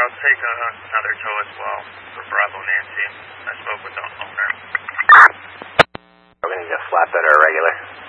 I'll take another tow as well for Bravo Nancy. I spoke with the owner. We're going to need a flatbed or a regular.